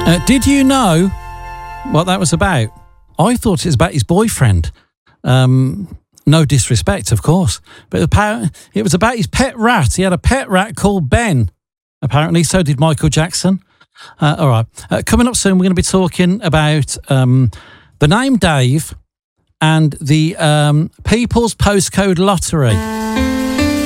Did you know what that was about? I thought it was about his boyfriend. No disrespect, of course. But it was about his pet rat. He had a pet rat called Ben. Apparently, so did Michael Jackson. All right. Coming up soon, we're going to be talking about the name Dave and the People's Postcode Lottery.